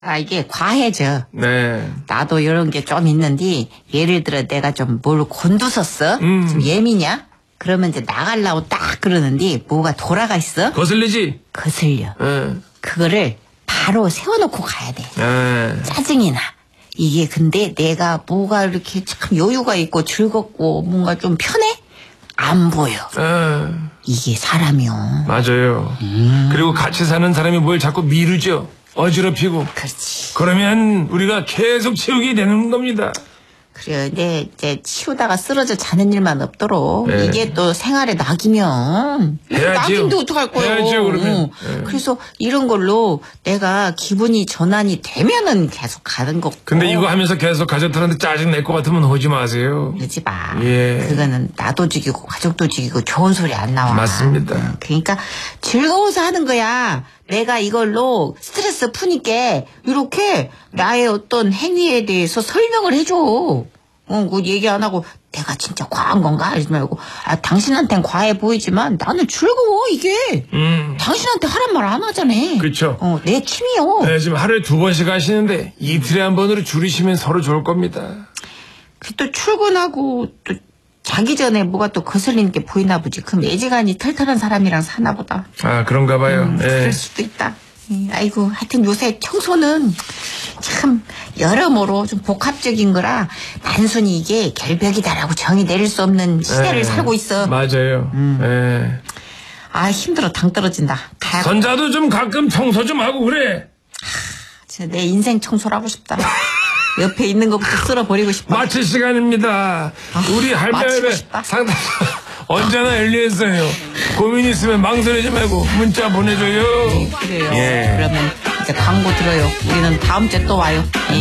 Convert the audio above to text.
이게 과해져. 네. 나도 이런 게 좀 있는데, 예를 들어 내가 좀 뭘 곤두섰어? 좀 예민이야? 그러면 이제 나가려고 딱 그러는데, 뭐가 돌아가 있어? 거슬리지? 거슬려. 그거를 바로 세워놓고 가야 돼. 짜증이 나. 이게 근데 내가 뭐가 이렇게 참 여유가 있고 즐겁고 뭔가 좀 편해? 안 보여. 이게 사람이요. 맞아요. 그리고 같이 사는 사람이 뭘 자꾸 미루죠. 어지럽히고. 그렇지. 그러면 우리가 계속 채우게 되는 겁니다. 그래요. 근데 이제 치우다가 쓰러져 자는 일만 없도록 네. 이게 또 생활의 낙이면 해야지요. 낙인데 어떡할 거예요. 해야죠, 그러면. 네. 그래서 이런 걸로 내가 기분이 전환이 되면은 계속 가는 거고. 근데 이거 하면서 계속 가족들한테 짜증 낼 것 같으면 하지 마세요. 그러지 마. 예. 그거는 나도 죽이고 가족도 죽이고 좋은 소리 안 나와. 맞습니다. 그러니까 즐거워서 하는 거야. 내가 이걸로 스트레스 푸니까 이렇게 나의 어떤 행위에 대해서 설명을 해줘. 그 얘기 안 하고 내가 진짜 과한 건가? 이러지 말고 당신한텐 과해 보이지만 나는 즐거워 이게. 당신한테 하란 말 안 하잖아. 그쵸. 내 취미요. 네, 지금 하루에 2번씩 하시는데 이틀에 한 번으로 줄이시면 서로 좋을 겁니다. 또 출근하고 또 자기 전에 뭐가 또 거슬리는 게 보이나 보지. 그럼 애지간히 털털한 사람이랑 사나 보다. 아, 그런가 봐요. 예. 그럴 수도 있다. 아이고, 하여튼 요새 청소는 참 여러모로 좀 복합적인 거라 단순히 이게 결벽이다라고 정의 내릴 수 없는 시대를 살고 있어. 맞아요. 예. 힘들어. 당 떨어진다. 선자도 좀 가끔 청소 좀 하고 그래. 진짜 내 인생 청소를 하고 싶다. 옆에 있는 것부터 쓸어버리고 싶다. 마칠 시간입니다. 우리 할매의 상담 언제나 열려있어요. 고민 있으면 망설이지 말고 문자 보내줘요. 그래요. 예. 그러면 이제 광고 들어요. 우리는 다음 주에 또 와요.